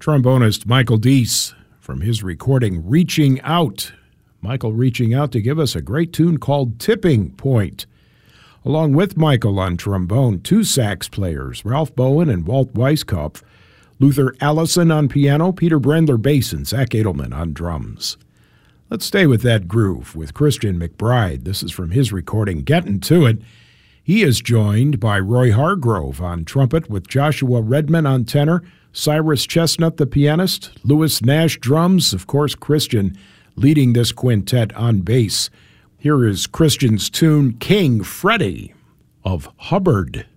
trombonist Michael Deese from his recording Reaching Out. Michael reaching out to give us a great tune called Tipping Point. Along with Michael on trombone, two sax players, Ralph Bowen and Walt Weiskopf, Luther Allison on piano, Peter Brendler bass, and Zach Edelman on drums. Let's stay with that groove with Christian McBride. This is from his recording Gettin' To It. He is joined by Roy Hargrove on trumpet with Joshua Redman on tenor, Cyrus Chestnut the pianist, Lewis Nash drums, of course Christian leading this quintet on bass. Here is Christian's tune King Freddie of Hubbard.